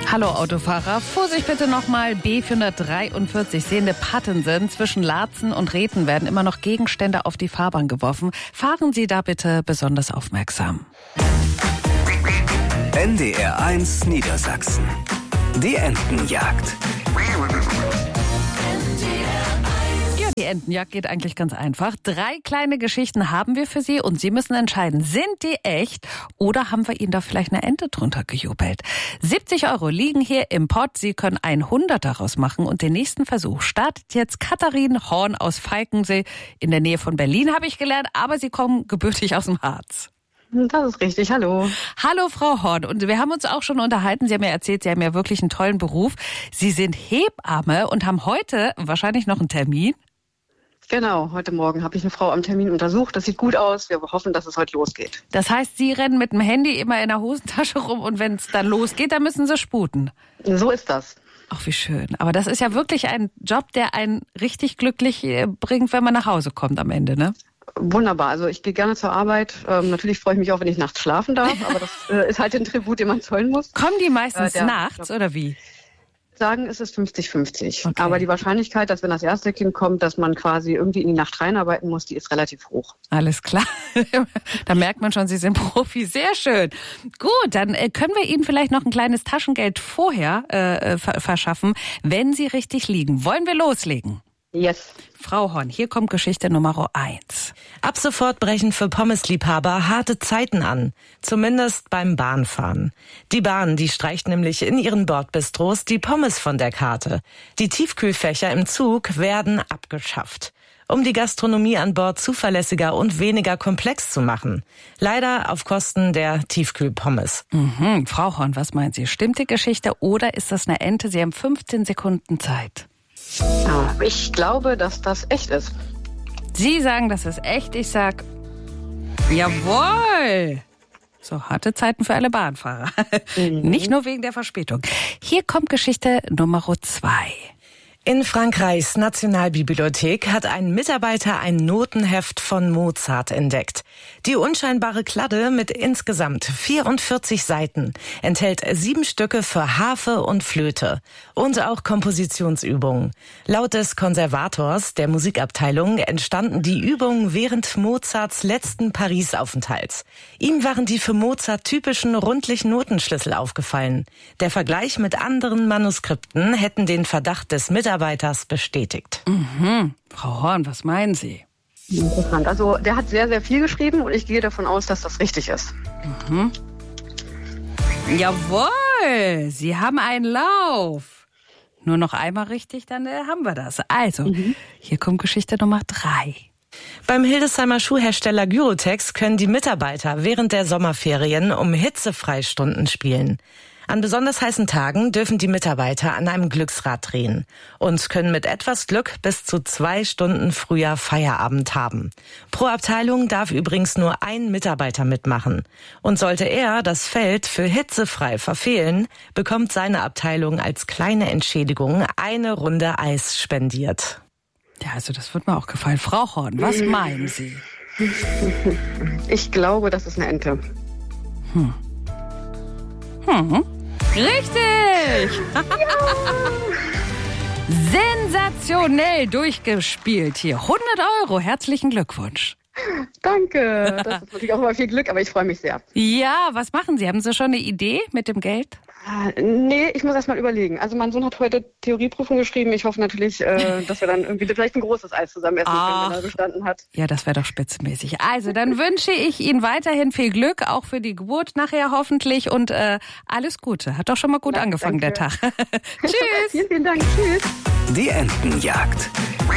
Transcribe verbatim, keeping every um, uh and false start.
Hallo Autofahrer, Vorsicht bitte nochmal, B vierhundertdreiundvierzig. Sehende Pattensen zwischen Laatzen und Reten werden immer noch Gegenstände auf die Fahrbahn geworfen. Fahren Sie da bitte besonders aufmerksam. N D R eins Niedersachsen. Die Entenjagd. Die Entenjagd geht eigentlich ganz einfach. Drei kleine Geschichten haben wir für Sie und Sie müssen entscheiden, sind die echt oder haben wir Ihnen da vielleicht eine Ente drunter gejubelt? siebzig Euro liegen hier im Pott. Sie können hundert daraus machen und den nächsten Versuch startet jetzt Katharin Horn aus Falkensee in der Nähe von Berlin, habe ich gelernt, aber Sie kommen gebürtig aus dem Harz. Das ist richtig, hallo. Hallo Frau Horn, und wir haben uns auch schon unterhalten, Sie haben ja erzählt, Sie haben ja wirklich einen tollen Beruf. Sie sind Hebamme und haben heute wahrscheinlich noch einen Termin. Genau, heute Morgen habe ich eine Frau am Termin untersucht. Das sieht gut aus. Wir hoffen, dass es heute losgeht. Das heißt, Sie rennen mit dem Handy immer in der Hosentasche rum und wenn es dann losgeht, dann müssen Sie sputen. So ist das. Ach, wie schön. Aber das ist ja wirklich ein Job, der einen richtig glücklich bringt, wenn man nach Hause kommt am Ende, ne? Wunderbar. Also ich gehe gerne zur Arbeit. Ähm, natürlich freue ich mich auch, wenn ich nachts schlafen darf. Aber das äh, ist halt ein Tribut, den man zollen muss. Kommen die meistens äh, der, nachts oder wie? Sagen, es ist fünfzig fünfzig. Okay. Aber die Wahrscheinlichkeit, dass wenn das erste Kind kommt, dass man quasi irgendwie in die Nacht reinarbeiten muss, die ist relativ hoch. Alles klar. Da merkt man schon, Sie sind Profi. Sehr schön. Gut, dann äh, können wir Ihnen vielleicht noch ein kleines Taschengeld vorher äh, ver- verschaffen, wenn Sie richtig liegen. Wollen wir loslegen? Yes. Frau Horn, hier kommt Geschichte Nummer eins. Ab sofort brechen für Pommesliebhaber harte Zeiten an. Zumindest beim Bahnfahren. Die Bahn, die streicht nämlich in ihren Bordbistros die Pommes von der Karte. Die Tiefkühlfächer im Zug werden abgeschafft, um die Gastronomie an Bord zuverlässiger und weniger komplex zu machen. Leider auf Kosten der Tiefkühlpommes. Mhm. Frau Horn, was meinen Sie? Stimmt die Geschichte oder ist das eine Ente? Sie haben fünfzehn Sekunden Zeit. Ja, ich glaube, dass das echt ist. Sie sagen, das ist echt. Ich sag, jawohl. So, harte Zeiten für alle Bahnfahrer. Mhm. Nicht nur wegen der Verspätung. Hier kommt Geschichte Nummer zwei. In Frankreichs Nationalbibliothek hat ein Mitarbeiter ein Notenheft von Mozart entdeckt. Die unscheinbare Kladde mit insgesamt vierundvierzig Seiten enthält sieben Stücke für Harfe und Flöte und auch Kompositionsübungen. Laut des Konservators der Musikabteilung entstanden die Übungen während Mozarts letzten Paris-Aufenthalts. Ihm waren die für Mozart typischen rundlichen Notenschlüssel aufgefallen. Der Vergleich mit anderen Manuskripten hätten den Verdacht des Mitarbeiters bestätigt. Mhm. Frau Horn, was meinen Sie? Interessant. Also der hat sehr, sehr viel geschrieben und ich gehe davon aus, dass das richtig ist. Mhm. Jawohl, Sie haben einen Lauf. Nur noch einmal richtig, dann äh, haben wir das. Also, mhm. Hier kommt Geschichte Nummer drei. Beim Hildesheimer Schuhhersteller Gyrotex können die Mitarbeiter während der Sommerferien um Hitzefreistunden spielen. An besonders heißen Tagen dürfen die Mitarbeiter an einem Glücksrad drehen und können mit etwas Glück bis zu zwei Stunden früher Feierabend haben. Pro Abteilung darf übrigens nur ein Mitarbeiter mitmachen. Und sollte er das Feld für hitzefrei verfehlen, bekommt seine Abteilung als kleine Entschädigung eine Runde Eis spendiert. Ja, also das wird mir auch gefallen. Frau Horn, was meinen Sie? Ich glaube, das ist eine Ente. Hm. Hm. Richtig! Ja. Sensationell durchgespielt hier. hundert Euro, herzlichen Glückwunsch. Danke, das ist natürlich auch immer viel Glück, aber ich freue mich sehr. Ja, was machen Sie? Haben Sie schon eine Idee mit dem Geld? Äh, nee, ich muss erst mal überlegen. Also mein Sohn hat heute Theorieprüfung geschrieben. Ich hoffe natürlich, äh, dass wir dann irgendwie vielleicht ein großes Eis zusammen essen können, wenn er bestanden hat. Ja, das wäre doch spitzenmäßig. Also, dann wünsche ich Ihnen weiterhin viel Glück, auch für die Geburt nachher hoffentlich und äh, alles Gute. Hat doch schon mal gut ja, angefangen, danke. Der Tag. Tschüss. Vielen, vielen Dank. Tschüss. Die Entenjagd.